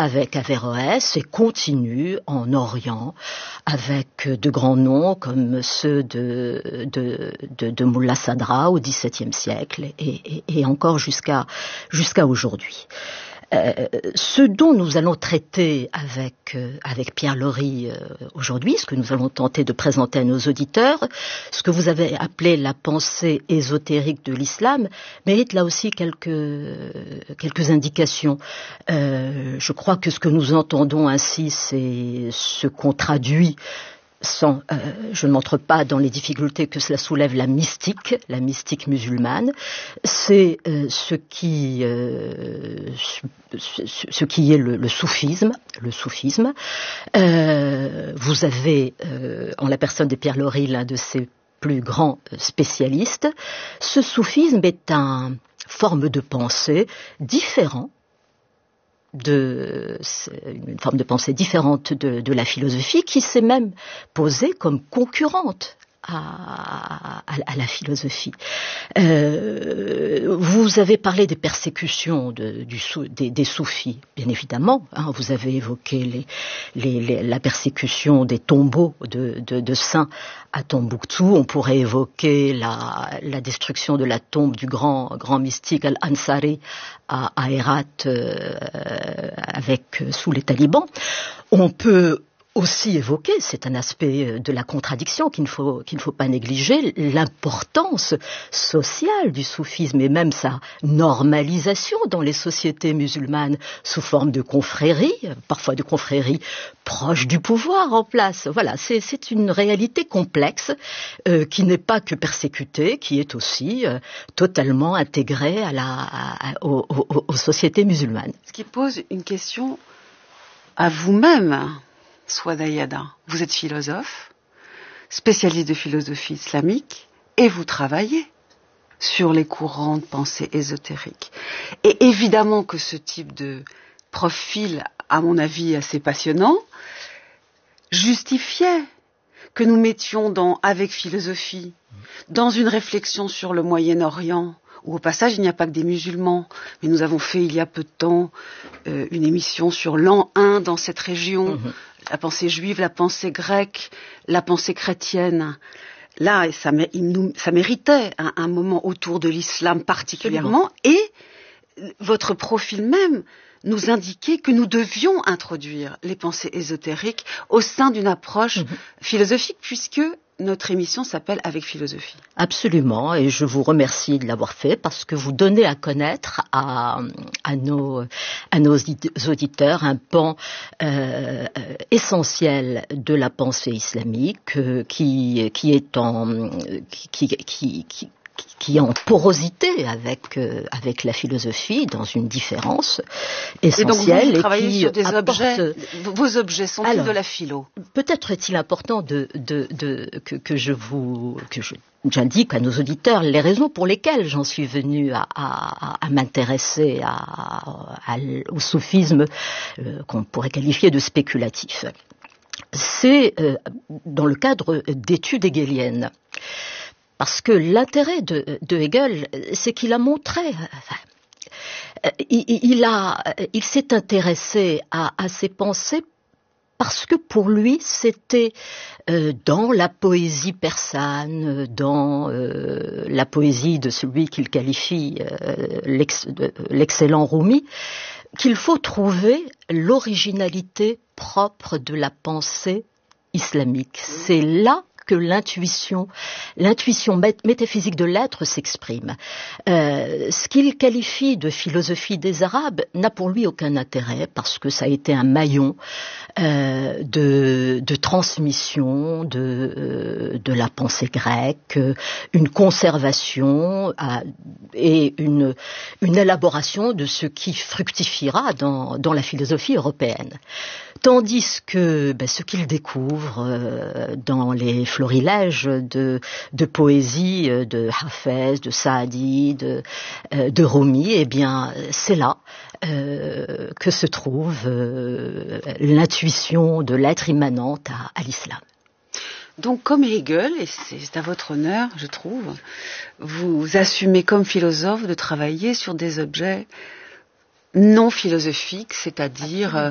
avec Averroès et continue en Orient avec de grands noms comme ceux de Mullah Sadra au XVIIe siècle et encore jusqu'à aujourd'hui. Ce dont nous allons traiter avec Pierre Lori aujourd'hui, ce que nous allons tenter de présenter à nos auditeurs, ce que vous avez appelé la pensée ésotérique de l'islam, mérite là aussi quelques indications. Je crois que ce que nous entendons ainsi, c'est ce qu'on traduit je n'entre pas dans les difficultés que cela soulève la mystique musulmane, c'est ce qui est le soufisme. Vous avez en la personne de Pierre Lori l'un de ses plus grands spécialistes. Ce soufisme est une forme de pensée différente de la philosophie qui s'est même posée comme concurrente à la philosophie. Vous avez parlé des persécutions des soufis, bien évidemment. Vous avez évoqué la persécution des tombeaux de saints à Tombouctou. On pourrait évoquer la destruction de la tombe du grand mystique Al-Ansari à Hérat sous les talibans. On peut aussi évoquer, c'est un aspect de la contradiction qu'il ne faut pas négliger, l'importance sociale du soufisme et même sa normalisation dans les sociétés musulmanes sous forme de confréries, parfois de confréries proches du pouvoir en place. Voilà, c'est une réalité complexe qui n'est pas que persécutée, qui est aussi totalement intégrée aux sociétés musulmanes. Ce qui pose une question à vous-même. Souada Yada, vous êtes philosophe, spécialiste de philosophie islamique, et vous travaillez sur les courants de pensée ésotérique. Et évidemment que ce type de profil, à mon avis assez passionnant, justifiait que nous mettions avec philosophie, dans une réflexion sur le Moyen-Orient, où au passage il n'y a pas que des musulmans, mais nous avons fait il y a peu de temps une émission sur l'an 1 dans cette région, la pensée juive, la pensée grecque, la pensée chrétienne. Là, ça méritait un moment autour de l'islam particulièrement. Absolument. Et votre profil même nous indiquait que nous devions introduire les pensées ésotériques au sein d'une approche philosophique, puisque notre émission s'appelle Avec philosophie. Absolument, et je vous remercie de l'avoir fait parce que vous donnez à connaître à nos auditeurs un pan essentiel de la pensée islamique qui est en porosité avec la philosophie, dans une différence essentielle. Et donc vous travaillez sur des objets. Vos objets sont-ils de la philo? Peut-être est-il important j'indique à nos auditeurs les raisons pour lesquelles j'en suis venue à m'intéresser au soufisme qu'on pourrait qualifier de spéculatif. C'est dans le cadre d'études hegeliennes. Parce que l'intérêt de Hegel, c'est qu'il a montré, il s'est intéressé à ses pensées parce que pour lui, c'était dans la poésie persane, dans la poésie de celui qu'il qualifie l'excellent Rumi, qu'il faut trouver l'originalité propre de la pensée islamique. C'est là que l'intuition métaphysique de l'être s'exprime. Ce qu'il qualifie de philosophie des Arabes n'a pour lui aucun intérêt parce que ça a été un maillon de transmission de la pensée grecque, une conservation et une élaboration de ce qui fructifiera dans la philosophie européenne. Tandis que ce qu'il découvre dans les florilèges de poésie de Hafez, de Saadi, de Rumi, eh bien c'est là que se trouve l'intuition de l'être immanente à l'islam. Donc comme Hegel, et c'est à votre honneur, je trouve, vous assumez comme philosophe de travailler sur des objets non philosophiques, c'est-à-dire